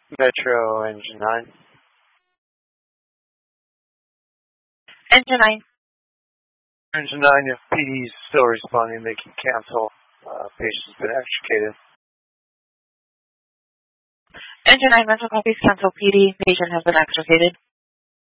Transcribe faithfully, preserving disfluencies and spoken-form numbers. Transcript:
Metro Engine nine. Engine nine. Engine nine, if P D is still responding, they can cancel. Uh, patient's been extricated. Engine nine, mental copies cancel P D. Patient has been extricated.